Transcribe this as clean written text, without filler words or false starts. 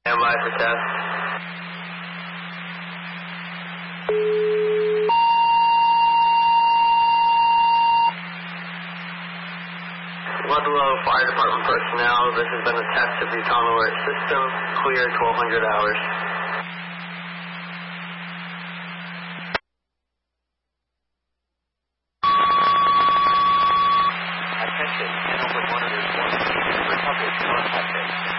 Stand by for test. Ludlow Fire Department personnel, this has been a test of the tunnel alert system. Clear 1200 hours.